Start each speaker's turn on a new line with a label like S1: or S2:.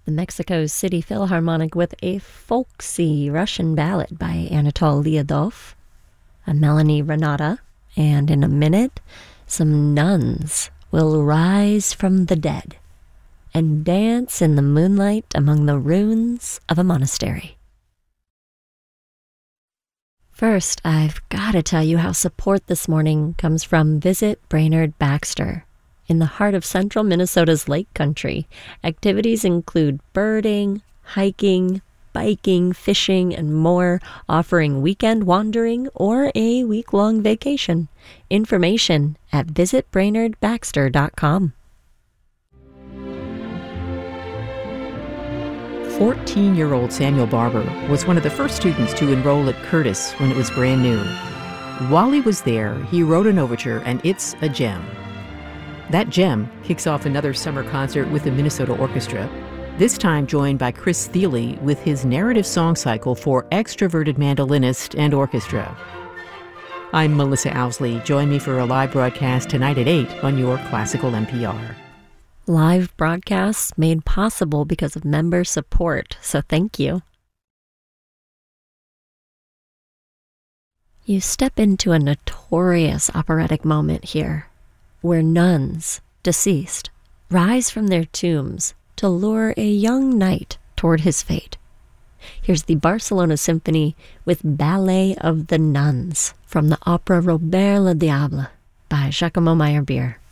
S1: the Mexico City Philharmonic with a folksy Russian ballad by Anatol Lyudov, a Melanie Renata, and in a minute, some nuns will rise from the dead and dance in the moonlight among the ruins of a monastery. First, I've got to tell you how support this morning comes from Visit Brainerd Baxter. In the heart of central Minnesota's lake country, activities include birding, hiking, biking, fishing, and more, offering weekend wandering or a week-long vacation. Information at visitbrainerdbaxter.com.
S2: 14-year-old Samuel Barber was one of the first students to enroll at Curtis when it was brand new. While he was there, he wrote an overture, and it's a gem. That gem kicks off another summer concert with the Minnesota Orchestra, this time joined by Chris Thiele with his narrative song cycle for extroverted mandolinist and orchestra. I'm Melissa Owsley. Join me for a live broadcast tonight at 8 on your Classical NPR.
S1: Live broadcasts made possible because of member support, so thank you. You step into a notorious operatic moment here, where nuns, deceased, rise from their tombs to lure a young knight toward his fate. Here's the Barcelona Symphony with Ballet of the Nuns from the opera Robert le Diable by Giacomo Meyerbeer.